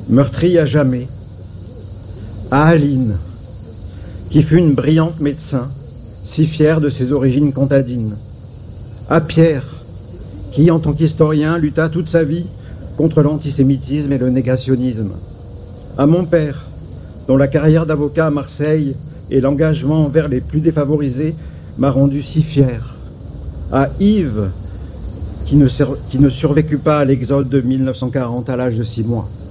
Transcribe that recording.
meurtrie à jamais. À Aline, qui fut une brillante médecin, si fière de ses origines comtadines. À Pierre, qui, en tant qu'historien, lutta toute sa vie contre l'antisémitisme et le négationnisme. À mon père, dont la carrière d'avocat à Marseille et l'engagement envers les plus défavorisés m'a rendu si fier. À Yves, qui ne survécut pas à l'exode de 1940 à l'âge de 6 mois.